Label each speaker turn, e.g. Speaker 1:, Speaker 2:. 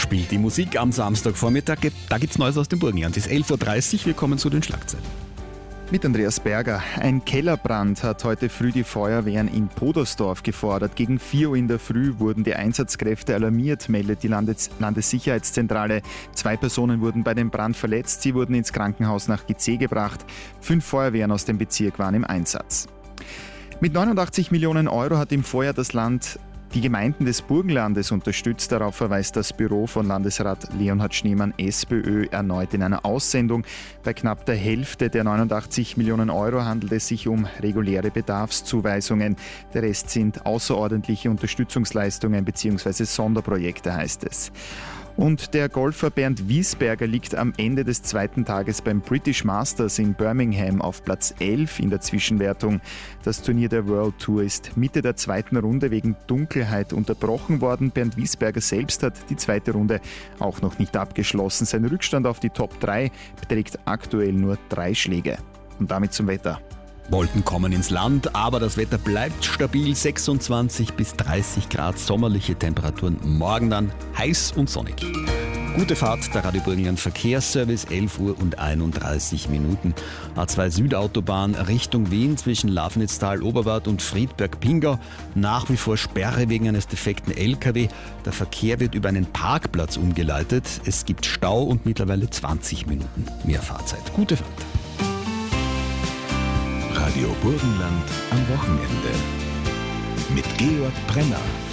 Speaker 1: spielt die Musik am Samstagvormittag. Da gibt's Neues aus dem Burgenland. Es ist 11.30 Uhr, wir kommen zu den Schlagzeilen.
Speaker 2: Mit Andreas Berger. Ein Kellerbrand hat heute früh die Feuerwehren in Podersdorf gefordert. Gegen 4 Uhr in der Früh wurden die Einsatzkräfte alarmiert, meldet die Landessicherheitszentrale. 2 Personen wurden bei dem Brand verletzt. Sie wurden ins Krankenhaus nach Gizeh gebracht. 5 Feuerwehren aus dem Bezirk waren im Einsatz. Mit 89 Millionen Euro hat im Vorjahr das Land die Gemeinden des Burgenlandes unterstützt. Darauf verweist das Büro von Landesrat Leonhard Schneemann, SPÖ, erneut in einer Aussendung. Bei knapp der Hälfte der 89 Millionen Euro handelt es sich um reguläre Bedarfszuweisungen. Der Rest sind außerordentliche Unterstützungsleistungen bzw. Sonderprojekte, heißt es. Und der Golfer Bernd Wiesberger liegt am Ende des zweiten Tages beim British Masters in Birmingham auf Platz 11 in der Zwischenwertung. Das Turnier der World Tour ist Mitte der zweiten Runde wegen Dunkelheit unterbrochen worden. Bernd Wiesberger selbst hat die zweite Runde auch noch nicht abgeschlossen. Sein Rückstand auf die Top 3 beträgt aktuell nur 3 Schläge. Und damit zum Wetter.
Speaker 1: Wolken kommen ins Land, aber das Wetter bleibt stabil. 26 bis 30 Grad, sommerliche Temperaturen. Morgen dann heiß und sonnig. Gute Fahrt, der Radio Burgenland Verkehrsservice, 11 Uhr und 31 Minuten. A2 Südautobahn Richtung Wien zwischen Lafnitztal, Oberwart und Friedberg-Pingau. Nach wie vor Sperre wegen eines defekten LKW. Der Verkehr wird über einen Parkplatz umgeleitet. Es gibt Stau und mittlerweile 20 Minuten mehr Fahrzeit. Gute Fahrt.
Speaker 3: Radio Burgenland am Wochenende. Mit Georg Brenner.